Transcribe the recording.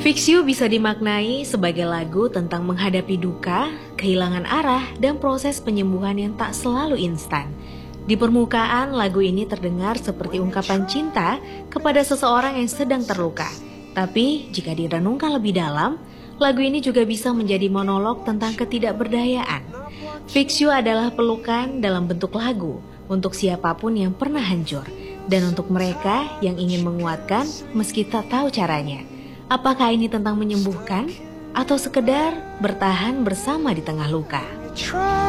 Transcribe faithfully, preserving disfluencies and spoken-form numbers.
Fix You bisa dimaknai sebagai lagu tentang menghadapi duka, kehilangan arah, dan proses penyembuhan yang tak selalu instan. Di permukaan, lagu ini terdengar seperti ungkapan cinta kepada seseorang yang sedang terluka. Tapi, jika direnungkan lebih dalam, lagu ini juga bisa menjadi monolog tentang ketidakberdayaan. Fix You adalah pelukan dalam bentuk lagu untuk siapapun yang pernah hancur, dan untuk mereka yang ingin menguatkan meski tak tahu caranya. Apakah ini tentang menyembuhkan atau sekedar bertahan bersama di tengah luka?